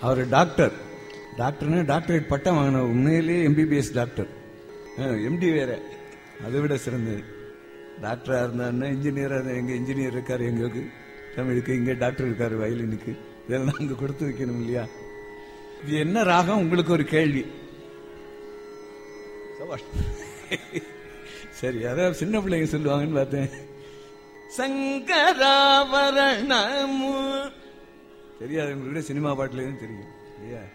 அவர் டாக்டர்னா doctorate பட்டம் வாங்கின, உண்மையிலேயே எம்பிபிஎஸ் டாக்டர், எம்டி வேற, அதை விட சிறந்தது. டாக்டரா இருந்தாருன்னா இன்ஜினியரா இருந்தா, எங்க இன்ஜினியர் இருக்காரு, எங்களுக்கு தமிழுக்கு, இங்க டாக்டர் இருக்காரு வயலினுக்கு, இதெல்லாம் அங்க கொடுத்து வைக்கணும் இல்லையா? இது என்ன ராகம்? உங்களுக்கு ஒரு கேள்வி. சரி, அதாவது சின்ன பிள்ளைங்க சொல்லுவாங்கன்னு பார்த்தேன். சங்கராபரணமு தெரியாது உங்களுக்கு, சினிமா பாட்டுல தெரியும் இல்லையா?